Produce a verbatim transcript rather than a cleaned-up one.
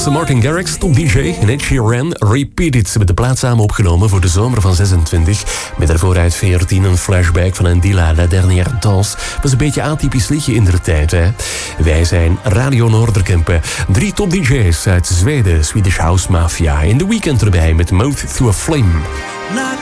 was Martin Garrix, top D J. En Ed Sheeran, Repeat It. Ze hebben de plaat samen opgenomen voor de zomer van zesentwintig. Met daarvoor uit veertien een flashback van Andila, La Dernière Danse. Was een beetje atypisch liedje in de tijd, hè. Wij zijn Radio Noorderkempen. Drie top D J's uit Zweden, Swedish House Mafia. In de weekend erbij met Mouth Through a Flame.